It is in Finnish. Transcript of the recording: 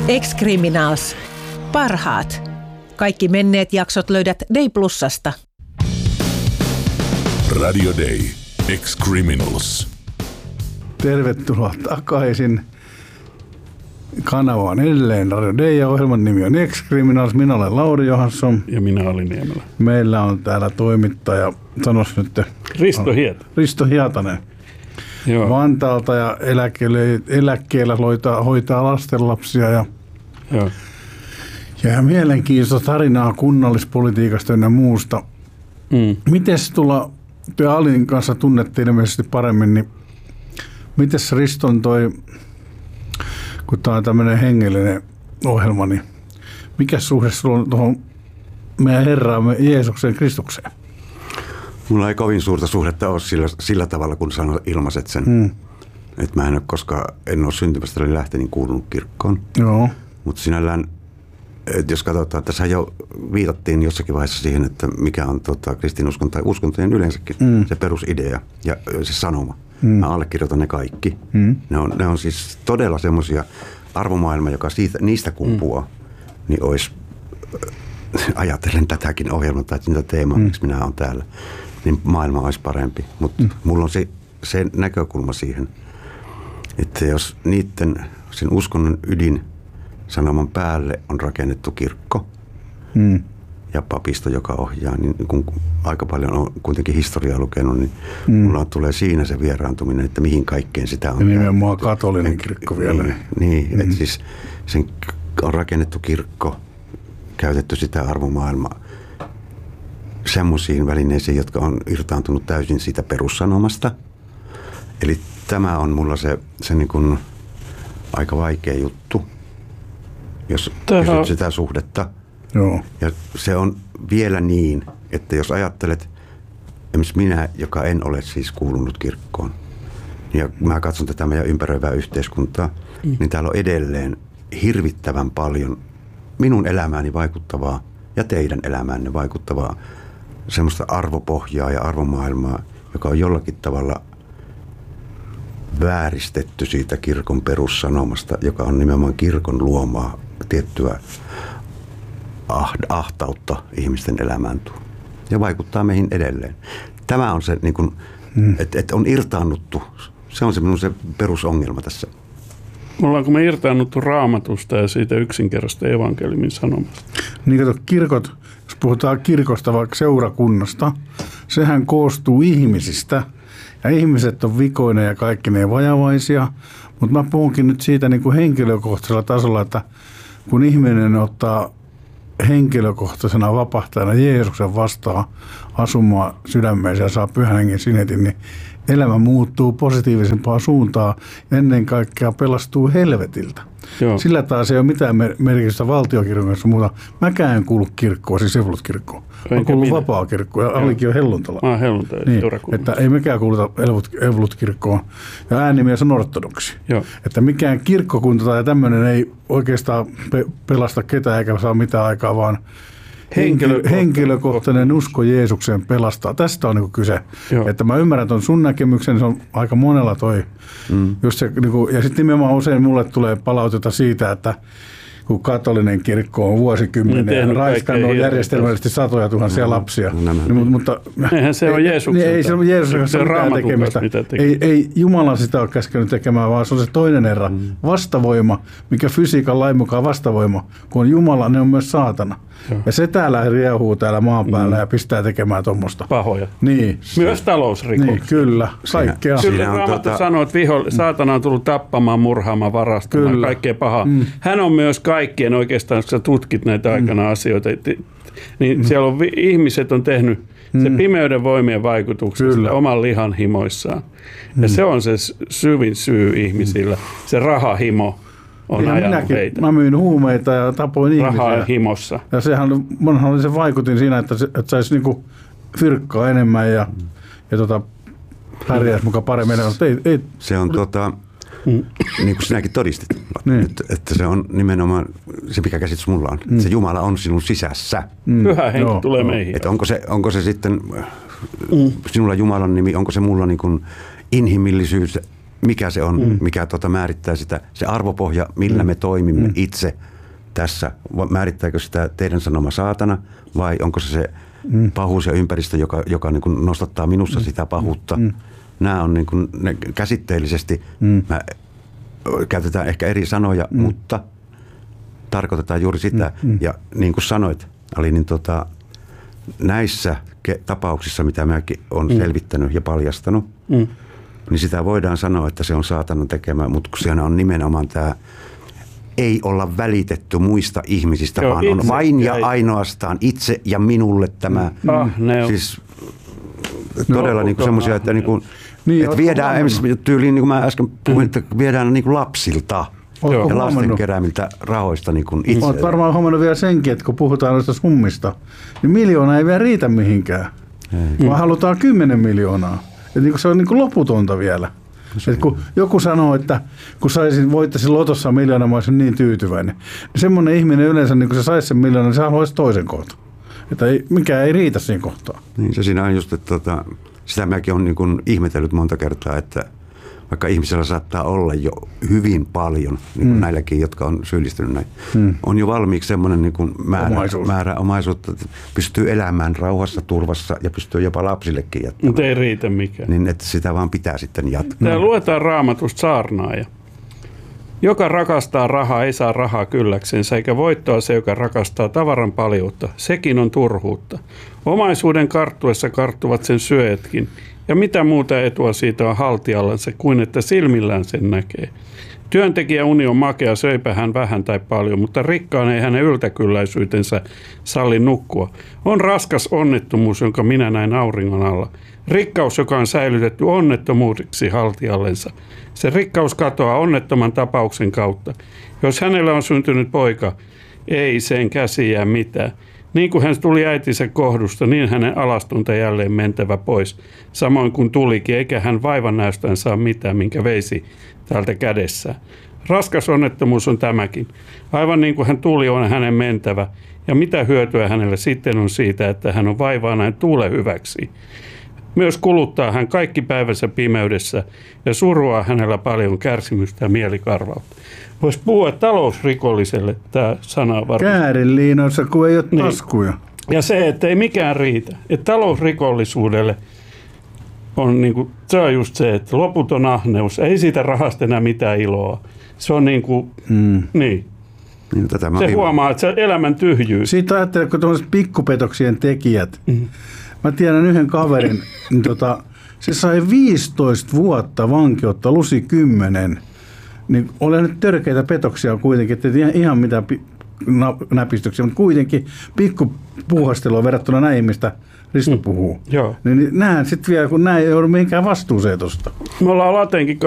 Ex-Criminals. Parhaat. Kaikki menneet jaksot löydät Day Plusasta. Radio Day. Ex-Criminals. Tervetuloa takaisin. Kanava on edelleen Radio Day ja ohjelman nimi on Ex-Criminals. Minä olen Lauri Johansson. Ja minä olin Niemelä. Meillä on täällä toimittaja, sanois nyt. Risto Hietanen. Joo. Vantaalta ja eläkkeellä hoitaa lastenlapsia ja mielenkiintoista tarinaa kunnallispolitiikasta ja muusta. Mites te Alin kanssa tunnettiin ilmeisesti paremmin, niin mites Riston kun tämä on tämmöinen hengellinen ohjelma, niin mikä suhde sulla on tuohon meidän Herraamme Jeesukseen Kristukseen? Mulla ei kovin suurta suhdetta ole sillä tavalla, kun ilmaiset sen. Että mä en ole syntymästä lähtenyt kuulunut kirkkoon. Joo. Mutta sinällään, jos katsotaan, tässä jo viitattiin jossakin vaiheessa siihen, että mikä on kristinuskon tai uskontojen yleensäkin se perusidea ja se sanoma. Mä allekirjoitan ne kaikki. Ne on siis todella semmoisia arvomaailma, joka niistä kumpuaa, niin olisi, ajatellen tätäkin ohjelmaa tai sitä teemaa, miksi minä olen täällä, niin maailma olisi parempi. Mutta mulla on se näkökulma siihen, että jos sen uskonnon ydin sanoman päälle on rakennettu kirkko ja papisto, joka ohjaa, niin kun aika paljon on kuitenkin historiaa lukenut, niin mulla tulee siinä se vieraantuminen, että mihin kaikkeen sitä on. Ja nimenomaan katolinen kirkko vielä. Niin, että siis sen on rakennettu kirkko, käytetty sitä arvomaailmaa semmoisiin välineisiin, jotka on irtaantunut täysin siitä perussanomasta. Eli tämä on mulla se niin kuin aika vaikea juttu, jos kysyt sitä suhdetta. Joo. Ja se on vielä niin, että jos ajattelet, esimerkiksi minä, joka en ole siis kuulunut kirkkoon, ja mä katson tätä meidän ympäröivää yhteiskuntaa, niin täällä on edelleen hirvittävän paljon minun elämääni vaikuttavaa ja teidän elämäänne vaikuttavaa semmoista arvopohjaa ja arvomaailmaa, joka on jollakin tavalla vääristetty siitä kirkon perussanomasta, joka on nimenomaan kirkon luomaa tiettyä ahtautta ihmisten elämään ja vaikuttaa meihin edelleen. Tämä on se, niin kuin, että on irtaannuttu. Se on se perusongelma tässä. Ollaanko me irtaannuttu Raamatusta ja siitä yksinkertaisesta evankeliumin sanomasta? Niin kato, kirkot, jos puhutaan kirkosta vaikka seurakunnasta, sehän koostuu ihmisistä. Ja ihmiset on vikoinen ja kaikki ne vajavaisia. Mutta mä puhunkin nyt siitä niin kuin henkilökohtaisella tasolla, että kun ihminen ottaa henkilökohtaisena vapahtajana Jeesuksen vastaan asumaan sydämeensä ja saa Pyhän Hengen sinetin, niin elämä muuttuu positiivisempaan suuntaan ja ennen kaikkea pelastuu helvetiltä. Joo. Sillä taas ei ole mitään merkitystä valtiokirkon kanssa muuta. Mäkään en kuulu kirkkoon, siis evankelisluteraan. Mä kuulun vapaakirkkoon ja Alikin on helluntala. Helluntala. Niin, että ei mekään kuuluta evankelisluteraan ja äänimies on ortodoksi. Joo. Että mikään kirkkokunta tai tämmöinen ei oikeastaan pelasta ketään eikä saa mitään aikaa, vaan henkilökohtainen usko Jeesukseen pelastaa. Tästä on niin kyse. Joo. Että mä ymmärrän ton sun näkemyksen, se on aika monella toi. Just se, niin kuin, ja sitten nimenomaan usein mulle tulee palautetta siitä, että kun katolinen kirkko on vuosikymmenen raiskannut järjestelmällisesti satoja tuhansia lapsia. Mutta eihän se ole Jeesuksen. Ei se ole Jeesuksen kanssa mitään tekemistä. Ei Jumala sitä ole käskenyt tekemään, vaan se on se toinen erä. Vastavoima, mikä fysiikan lain mukaan vastavoima. Kun on Jumala, ne on myös saatana. Joo. Ja se täällä riehuu täällä maan päällä ja pistää tekemään tuommoista. Pahoja. Niin. Myös talousrikoksia. Niin, kyllä. Kaikkea. Kyllä Raamattu sanoo, että saatana on tullut tappamaan, murhaamaan, varastamaan, kaikkea pahaa. Hän on myös kaikkien oikeastaan, kun sä tutkit näitä aikana asioita, niin siellä on ihmiset on tehnyt se pimeyden voimien vaikutuksesta oman lihan himoissaan. Ja se on se syvin syy ihmisillä, se rahahimo. Mä myin huumeita ja tapoin ihmisiä. Rahaa himossa. Ja sehän oli se vaikutin siinä, että saisi niinku fyrkkaa enemmän ja pärjäisi mukaan paremmin. Ei. Se on niin kuin sinäkin todistit, että se on nimenomaan se, mikä käsitys mulla on. Se Jumala on sinun sisässä. Pyhä henki tulee meihin. Että onko se sitten sinulla Jumalan nimi, onko se mulla niin kuin inhimillisyys mikä se on, mikä määrittää sitä, se arvopohja, millä me toimimme itse tässä. Määrittääkö sitä teidän sanoma saatana vai onko se pahuus ja ympäristö, joka niin kuin nostattaa minussa sitä pahuutta. Nämä on niin kuin, ne käsitteellisesti, käytetään ehkä eri sanoja, mutta tarkoitetaan juuri sitä. Ja niin kuin sanoit, Ali, niin näissä tapauksissa, mitä mäkin olen selvittänyt ja paljastanut, niin sitä voidaan sanoa, että se on saatanan tekemä, mutta kun siinä on nimenomaan tämä ei olla välitetty muista ihmisistä, vaan on vain ja ainoastaan itse ja minulle tämä. Siis todella niin semmoisia, että, että viedään tyyliin, niin kuin mä äsken puhuin, että viedään niin kuin lapsilta ja lasten keräämiltä rahoista niin kuin itse. Olet varmaan huomannut vielä senkin, että kun puhutaan noista summista, niin 1 miljoona ei vielä riitä mihinkään, vaan halutaan 10 miljoonaa. Ja niin kuin se on niin kuin loputonta vielä. Että kun joku sanoo, että kun voittaisin lotossa 1 miljoona, mä olisin niin tyytyväinen. Niin semmoinen ihminen yleensä, niin kun se saisi sen 1 miljoona, niin se haluaisi toisen kohtaan. Että mikään ei riitä siinä kohtaa. Niin se siinä on just, että sitä mäkin olen niin kuin ihmetellyt monta kertaa, että vaikka ihmisellä saattaa olla jo hyvin paljon, niin kuin näilläkin, jotka on syyllistynyt näin, on jo valmiiksi semmoinen niin kuin määrä omaisuutta, että pystyy elämään rauhassa, turvassa ja pystyy jopa lapsillekin jättämään. Mutta ei riitä mikään. Niin, että sitä vaan pitää sitten jatkaa. Tää luetaan Raamatusta saarnaaja. Joka rakastaa rahaa, ei saa rahaa kylläksensä, eikä voittoa se, joka rakastaa tavaran paljoutta. Sekin on turhuutta. Omaisuuden karttuessa karttuvat sen syöjätkin. Ja mitä muuta etua siitä on haltijallansa kuin että silmillään sen näkee. Työntekijäuni on makea, söipä hän vähän tai paljon, mutta rikkaan ei hänen yltäkylläisyytensä salli nukkua. On raskas onnettomuus, jonka minä näin auringon alla. Rikkaus, joka on säilytetty onnettomuudeksi haltijallensa. Se rikkaus katoaa onnettoman tapauksen kautta. Jos hänellä on syntynyt poika, ei sen käsi jää mitään. Niin kuin hän tuli äitinsä kohdusta, niin hänen alastonta jälleen mentävä pois. Samoin kuin tulikin, eikä hän vaivan näystään saa mitään, minkä veisi täältä kädessään. Raskas onnettomuus on tämäkin. Aivan niin kuin hän tuli, on hänen mentävä. Ja mitä hyötyä hänelle sitten on siitä, että hän on vaivaa näin tuule hyväksi. Myös kuluttaa hän kaikki päivänsä pimeydessä ja surua hänellä paljon kärsimystä ja mielikarvautta. Voisi puhua talousrikolliselle tämä sana varmaan. Käärinliinoissa, kun ei ole taskuja. Ja se, että ei mikään riitä. Että talousrikollisuudelle on niinku, se on just se, että loputon ahneus. Ei siitä rahasta enää mitään iloa. Se on niin kuin, niin. Se huomaa, että se elämän tyhjyys. Siitä ajattelee, kun tuollaiset pikkupetoksien tekijät. Mä tiedän yhden kaverin, niin se sai 15 vuotta vankeutta, lusi 10. Niin olen nyt törkeitä petoksia kuitenkin, että ihan mitään näpistyksiä, mutta kuitenkin pikkupuuhastelua verrattuna näihin, mistä Risto puhuu. Joo. Niin näen sitten vielä, kun näin ei ole mihinkään vastuuseen tuosta. Me ollaan Latenkin